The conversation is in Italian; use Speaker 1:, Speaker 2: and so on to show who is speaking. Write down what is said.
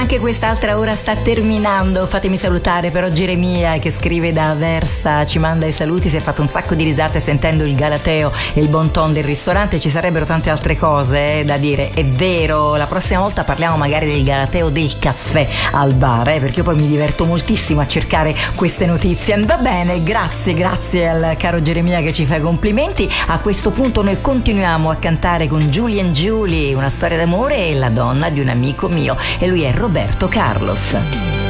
Speaker 1: Anche quest'altra ora sta terminando. Fatemi salutare però Geremia, che scrive da Aversa, ci manda i saluti, si è fatto un sacco di risate sentendo il galateo e il bon ton del ristorante. Ci sarebbero tante altre cose da dire, è vero. La prossima volta parliamo magari del galateo del caffè al bar, perché io poi mi diverto moltissimo a cercare queste notizie. Va bene, grazie al caro Geremia che ci fa i complimenti. A questo punto noi continuiamo a cantare con Julie and Julie, una storia d'amore e la donna di un amico mio, e lui è Roberto Carlos.